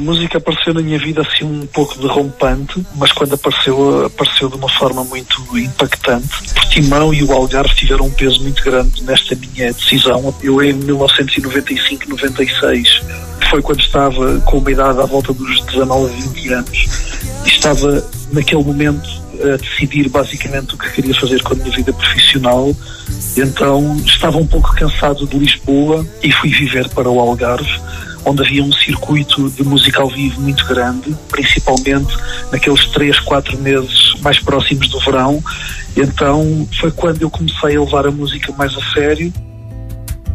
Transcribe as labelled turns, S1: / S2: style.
S1: A música apareceu na minha vida assim um pouco derrompante, mas quando apareceu de uma forma muito impactante. Portimão e o Algarve tiveram um peso muito grande nesta minha decisão. Eu em 1995, 96, foi quando estava com uma idade à volta dos 19, 20 anos, e estava naquele momento a decidir basicamente o que queria fazer com a minha vida profissional. Então estava um pouco cansado de Lisboa e fui viver para o Algarve, onde havia um circuito de música ao vivo muito grande, principalmente naqueles 3, 4 meses mais próximos do verão. Então foi quando eu comecei a levar a música mais a sério.